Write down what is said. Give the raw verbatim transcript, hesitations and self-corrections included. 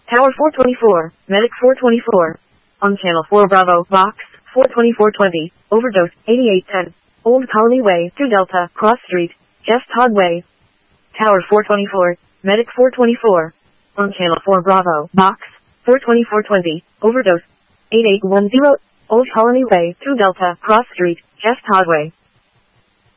Tower four twenty-four, Medic four twenty-four. On Channel four Bravo, Box, four twenty-four twenty, Overdose, eighty-eight ten. Old Colony Way, two Delta, Cross Street, Jeff Todd Way. Tower four twenty-four, Medic four twenty-four. On Channel four Bravo, Box, four twenty-four twenty, Overdose, eighty-eight ten. Old Colony Way, two Delta, Cross Street, Jeff Todd Way.